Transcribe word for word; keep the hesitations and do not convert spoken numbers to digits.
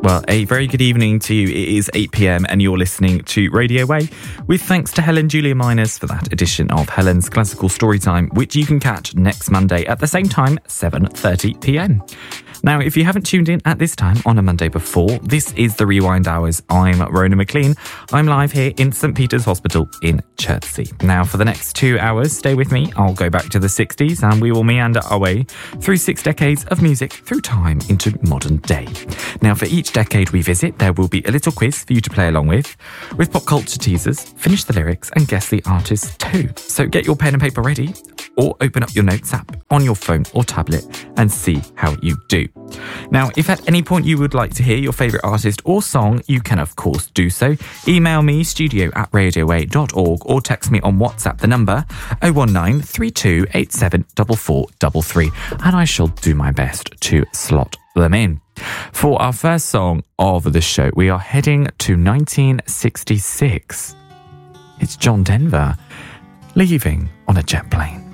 Well, a very good evening to you. It is eight p.m. and you're listening to Radio Way, with thanks to Helen Julia Miners for that edition of Helen's Classical Storytime, which you can catch next Monday at the same time, seven thirty p.m. Now, if you haven't tuned in at this time on a Monday before, this is the Rewind Hours. I'm Rona McLean. I'm live here in St Peter's Hospital in Chertsey. Now, for the next two hours, stay with me. I'll go back to the sixties and we will meander our way through six decades of music through time into modern day. Now, for each decade we visit, there will be a little quiz for you to play along with, with pop culture teasers, finish the lyrics and guess the artist too. So get your pen and paper ready, or open up your notes app on your phone or tablet and see how you do. Now, if at any point you would like to hear your favourite artist or song, you can of course do so. Email me studio at radioway dot org or text me on WhatsApp the number oh one nine three two eight seven four four three three and I shall do my best to slot them in. For our first song of the show, we are heading to nineteen sixty-six. It's John Denver, Leaving on a Jet Plane.